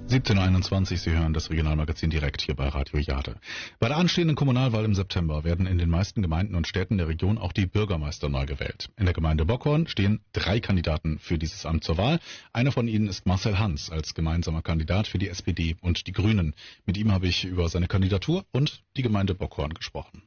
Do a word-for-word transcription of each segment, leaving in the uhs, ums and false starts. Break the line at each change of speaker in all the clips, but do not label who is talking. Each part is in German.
siebzehn Uhr einundzwanzig, Sie hören das Regionalmagazin direkt hier bei Radio Jade. Bei der anstehenden Kommunalwahl im September werden in den meisten Gemeinden und Städten der Region auch die Bürgermeister neu gewählt. In der Gemeinde Bockhorn stehen drei Kandidaten für dieses Amt zur Wahl. Einer von ihnen ist Marcel Hans als gemeinsamer Kandidat für die S P D und die Grünen. Mit ihm habe ich über seine Kandidatur und die Gemeinde Bockhorn gesprochen.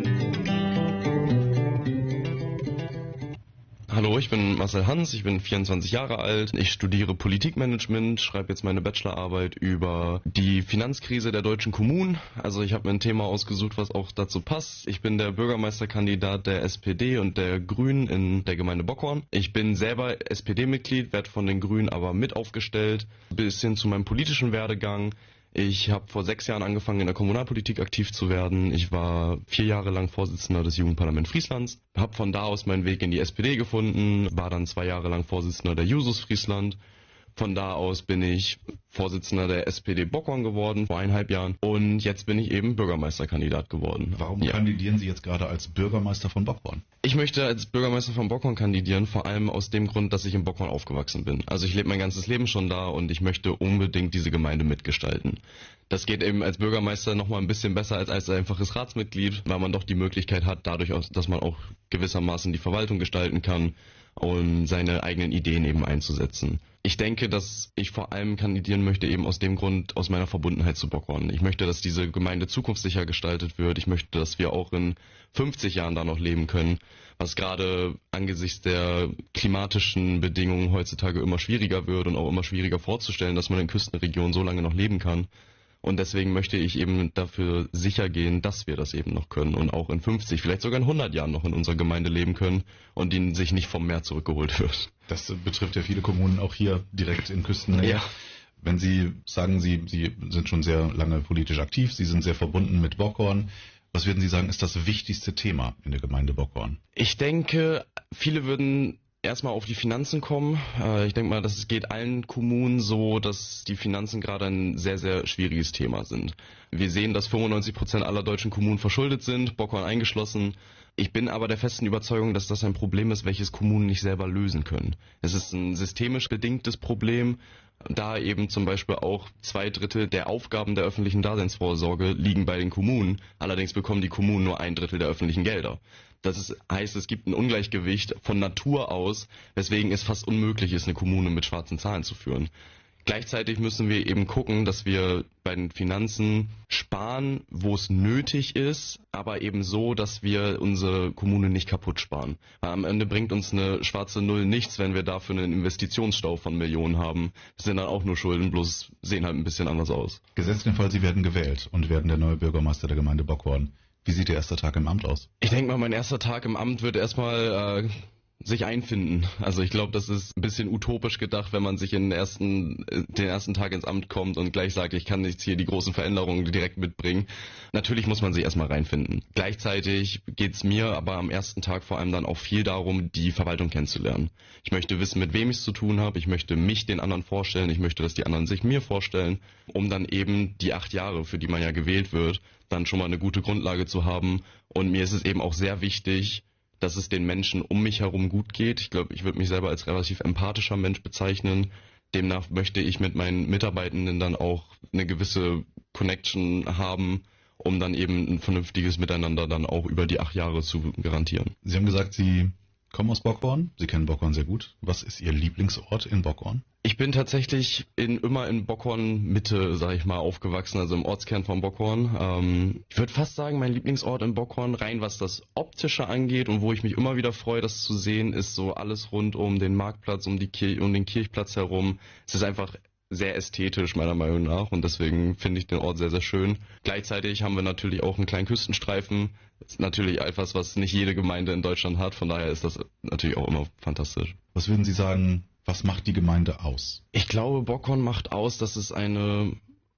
Hallo, ich bin Marcel Hans, ich bin vierundzwanzig Jahre alt, ich studiere Politikmanagement, schreibe jetzt meine Bachelorarbeit über die Finanzkrise der deutschen Kommunen. Also ich habe mir ein Thema ausgesucht, was auch dazu passt. Ich bin der Bürgermeisterkandidat der S P D und der Grünen in der Gemeinde Bockhorn. Ich bin selber S P D-Mitglied, werde von den Grünen aber mit aufgestellt. Bis hin zu meinem politischen Werdegang. Ich habe vor sechs Jahren angefangen, in der Kommunalpolitik aktiv zu werden. Ich war vier Jahre lang Vorsitzender des Jugendparlaments Frieslands, habe von da aus meinen Weg in die S P D gefunden, war dann zwei Jahre lang Vorsitzender der Jusos Friesland. Von da aus bin ich Vorsitzender der S P D Bockhorn geworden, vor eineinhalb Jahren. Und jetzt bin ich eben Bürgermeisterkandidat geworden.
Warum
ja.
kandidieren Sie jetzt gerade als Bürgermeister von Bockhorn?
Ich möchte als Bürgermeister von Bockhorn kandidieren, vor allem aus dem Grund, dass ich in Bockhorn aufgewachsen bin. Also ich lebe mein ganzes Leben schon da und ich möchte unbedingt diese Gemeinde mitgestalten. Das geht eben als Bürgermeister nochmal ein bisschen besser als als einfaches Ratsmitglied, weil man doch die Möglichkeit hat, dadurch, dass man auch gewissermaßen die Verwaltung gestalten kann und seine eigenen Ideen eben einzusetzen. Ich denke, dass ich vor allem kandidieren möchte eben aus dem Grund, aus meiner Verbundenheit zu Bockhorn. Ich möchte, dass diese Gemeinde zukunftssicher gestaltet wird. Ich möchte, dass wir auch in fünfzig Jahren da noch leben können, was gerade angesichts der klimatischen Bedingungen heutzutage immer schwieriger wird und auch immer schwieriger vorzustellen, dass man in Küstenregionen so lange noch leben kann. Und deswegen möchte ich eben dafür sicher gehen, dass wir das eben noch können und auch in fünfzig, vielleicht sogar in hundert Jahren noch in unserer Gemeinde leben können und ihnen sich nicht vom Meer zurückgeholt wird.
Das betrifft ja viele Kommunen auch hier direkt in Küstennähe.
Ja.
Wenn Sie sagen, Sie, Sie sind schon sehr lange politisch aktiv, Sie sind sehr verbunden mit Bockhorn. Was würden Sie sagen, ist das wichtigste Thema in der Gemeinde Bockhorn?
Ich denke, viele würden erstmal auf die Finanzen kommen. Ich denke mal, dass es geht allen Kommunen so, dass die Finanzen gerade ein sehr, sehr schwieriges Thema sind. Wir sehen, dass fünfundneunzig Prozent aller deutschen Kommunen verschuldet sind, Bockhorn eingeschlossen. Ich bin aber der festen Überzeugung, dass das ein Problem ist, welches Kommunen nicht selber lösen können. Es ist ein systemisch bedingtes Problem, da eben zum Beispiel auch zwei Drittel der Aufgaben der öffentlichen Daseinsvorsorge liegen bei den Kommunen. Allerdings bekommen die Kommunen nur ein Drittel der öffentlichen Gelder. Das ist, heißt, es gibt ein Ungleichgewicht von Natur aus, weswegen es fast unmöglich ist, eine Kommune mit schwarzen Zahlen zu führen. Gleichzeitig müssen wir eben gucken, dass wir bei den Finanzen sparen, wo es nötig ist, aber eben so, dass wir unsere Kommune nicht kaputt sparen. Weil am Ende bringt uns eine schwarze Null nichts, wenn wir dafür einen Investitionsstau von Millionen haben. Das sind dann auch nur Schulden, bloß sehen halt ein bisschen anders aus.
Gesetzt den Fall, Sie werden gewählt und werden der neue Bürgermeister der Gemeinde Bockhorn. Wie sieht Ihr erster Tag im Amt aus?
Ich denke mal, mein erster Tag im Amt wird erstmal äh, sich einfinden. Also ich glaube, das ist ein bisschen utopisch gedacht, wenn man sich in den ersten, den ersten Tag ins Amt kommt und gleich sagt, ich kann jetzt hier die großen Veränderungen direkt mitbringen. Natürlich muss man sich erstmal reinfinden. Gleichzeitig geht es mir aber am ersten Tag vor allem dann auch viel darum, die Verwaltung kennenzulernen. Ich möchte wissen, mit wem ich es zu tun habe. Ich möchte mich den anderen vorstellen. Ich möchte, dass die anderen sich mir vorstellen, um dann eben die acht Jahre, für die man ja gewählt wird, dann schon mal eine gute Grundlage zu haben. Und mir ist es eben auch sehr wichtig, dass es den Menschen um mich herum gut geht. Ich glaube, ich würde mich selber als relativ empathischer Mensch bezeichnen. Demnach möchte ich mit meinen Mitarbeitenden dann auch eine gewisse Connection haben, um dann eben ein vernünftiges Miteinander dann auch über die acht Jahre zu garantieren.
Sie haben gesagt, Sie kommen aus Bockhorn. Sie kennen Bockhorn sehr gut. Was ist Ihr Lieblingsort in Bockhorn?
Ich bin tatsächlich in, immer in Bockhorn Mitte, sage ich mal, aufgewachsen, also im Ortskern von Bockhorn. Ähm, ich würde fast sagen, mein Lieblingsort in Bockhorn, rein was das Optische angeht und wo ich mich immer wieder freue, das zu sehen, ist so alles rund um den Marktplatz, um, die Kir- um den Kirchplatz herum. Es ist einfach sehr ästhetisch meiner Meinung nach und deswegen finde ich den Ort sehr, sehr schön. Gleichzeitig haben wir natürlich auch einen kleinen Küstenstreifen. Das ist natürlich etwas, was nicht jede Gemeinde in Deutschland hat, von daher ist das natürlich auch immer fantastisch.
Was würden Sie sagen, was macht die Gemeinde aus?
Ich glaube, Bockhorn macht aus, dass es eine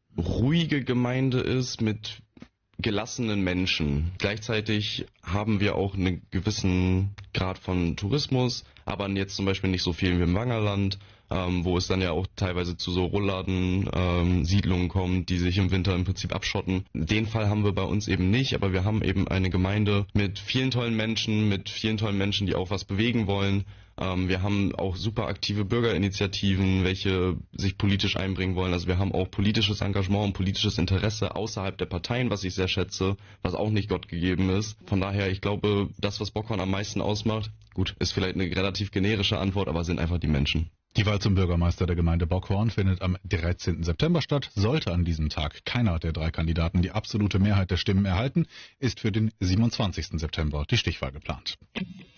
ruhige Gemeinde ist mit gelassenen Menschen. Gleichzeitig haben wir auch einen gewissen Grad von Tourismus, aber jetzt zum Beispiel nicht so viel wie im Wangerland. ähm, wo es dann ja auch teilweise zu so Rollladen-Siedlungen ähm, kommt, die sich im Winter im Prinzip abschotten. Den Fall haben wir bei uns eben nicht, aber wir haben eben eine Gemeinde mit vielen tollen Menschen, mit vielen tollen Menschen, die auch was bewegen wollen. Ähm, wir haben auch super aktive Bürgerinitiativen, welche sich politisch einbringen wollen. Also wir haben auch politisches Engagement und politisches Interesse außerhalb der Parteien, was ich sehr schätze, was auch nicht Gott gegeben ist. Von daher, ich glaube, das, was Bockhorn am meisten ausmacht, gut, ist vielleicht eine relativ generische Antwort, aber sind einfach die Menschen.
Die Wahl zum Bürgermeister der Gemeinde Bockhorn findet am dreizehnten September statt. Sollte an diesem Tag keiner der drei Kandidaten die absolute Mehrheit der Stimmen erhalten, ist für den siebenundzwanzigsten September die Stichwahl geplant.